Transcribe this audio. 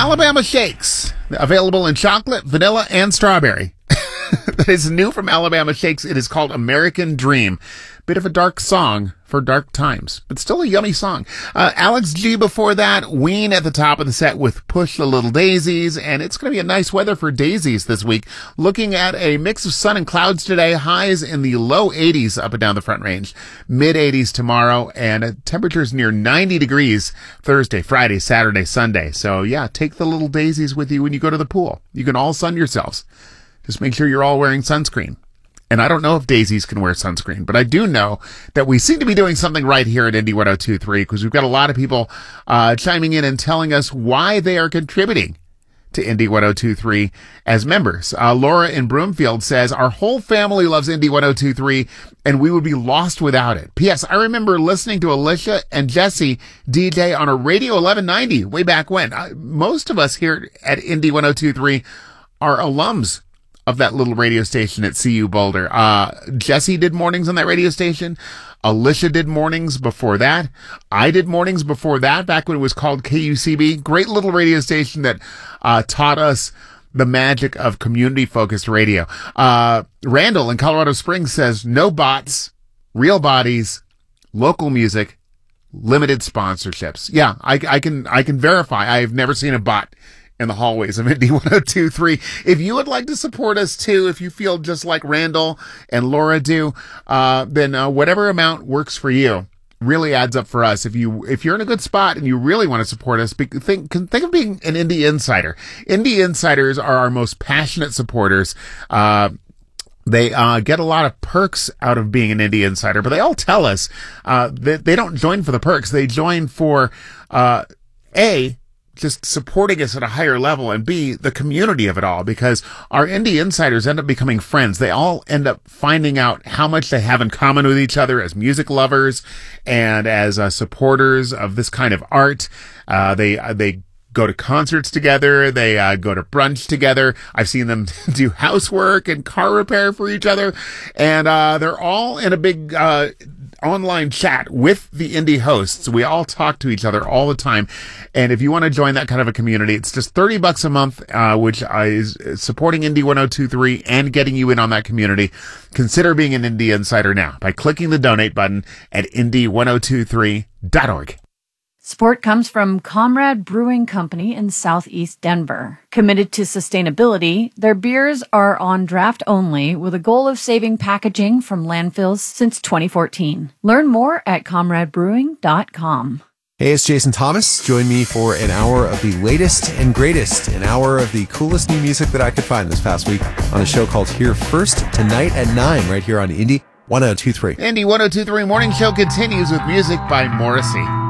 Alabama Shakes, available in chocolate, vanilla, and strawberry. That is new from Alabama Shakes. It is called American Dream. Bit of a dark song for dark times, but still a yummy song. Alex G before that, Ween at the top of the set with Push the Little Daisies, and it's going to be a nice weather for daisies this week. Looking at a mix of sun and clouds today, highs in the low 80s up and down the Front Range, mid 80s tomorrow, and temperatures near 90 degrees Thursday, Friday, Saturday, Sunday. So yeah, take the little daisies with you when you go to the pool. You can all sun yourselves. Just make sure you're all wearing sunscreen. And I don't know if daisies can wear sunscreen, but I do know that we seem to be doing something right here at Indy 102.3 because we've got a lot of people chiming in and telling us why they are contributing to Indy 102.3 as members. Laura in Broomfield says, our whole family loves Indy 102.3 and we would be lost without it. P.S. I remember listening to Alicia and Jesse DJ on a Radio 1190 way back when. Most of us here at Indy 102.3 are alums of that little radio station at CU Boulder. Jesse did mornings on that radio station. Alicia did mornings before that. I did mornings before that, back when it was called KUCB. Great little radio station that taught us the magic of community-focused radio. Randall in Colorado Springs says, no bots, real bodies, local music, limited sponsorships. Yeah, I can verify. I've never seen a bot in the hallways of Indy 102.3. If you would like to support us too, if you feel just like Randall and Laura do, then whatever amount works for you really adds up for us. If you're in a good spot and you really want to support us, think of being an Indy Insider. Indy Insiders are our most passionate supporters. They get a lot of perks out of being an Indy Insider, but they all tell us that they don't join for the perks. They join for just supporting us at a higher level, and B, the community of it all, because our Indy Insiders end up becoming friends. They all end up finding out how much they have in common with each other as music lovers and as supporters of this kind of art. They go to concerts together. They go to brunch together. I've seen them do housework and car repair for each other. And they're all in a big online chat with the Indy hosts. We all talk to each other all the time. And if you want to join that kind of a community, it's just $30 a month, which is supporting Indy 102.3 and getting you in on that community. Consider being an Indy Insider now by clicking the donate button at indy1023.org. Support comes from Comrade Brewing Company in Southeast Denver. Committed to sustainability, their beers are on draft only with a goal of saving packaging from landfills since 2014. Learn more at comradebrewing.com. Hey, it's Jason Thomas. Join me for an hour of the latest and greatest, an hour of the coolest new music that I could find this past week on a show called Here First, tonight at 9, right here on Indy 102.3. Indy 102.3 Morning Show continues with music by Morrissey.